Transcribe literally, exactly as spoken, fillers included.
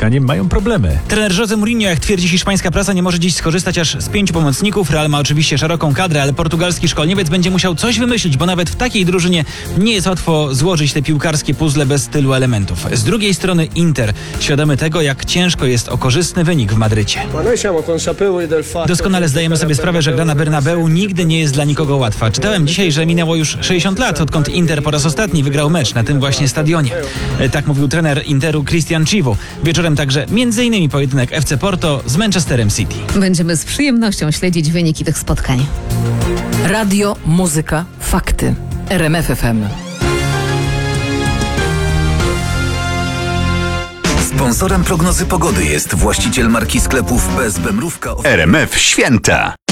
spotkaniem mają problemy. Trener Jose Mourinho, jak twierdzi hiszpańska prasa, nie może dziś skorzystać aż z pięciu pomocników. Real ma oczywiście szeroką kadrę, ale portugalski szkoleniowiec będzie musiał coś wymyślić, bo nawet w takiej drużynie nie jest łatwo złożyć te piłkarskie puzzle bez tylu elementów. Z drugiej strony Inter, świadomy tego, jak ciężko jest o korzystny wynik w Madrycie. Doskonale zdajemy sobie sprawę, że gra na Bernabeu nigdy nie jest dla nikogo łatwa. Czytałem dzisiaj, że minęło już sześćdziesiąt lat, odkąd Inter po raz ostatni wygrał mecz na tym właśnie stadionie. Tak mówił trener Interu Cristian Chivu. Wieczorem także między innymi pojedynek F C Porto z Manchesterem City. Będziemy z przyjemnością śledzić wyniki tych spotkań. Radio, muzyka, fakty. R M F F M. Sponsorem prognozy pogody jest właściciel marki sklepów B S B Mrówka. R M F Święta.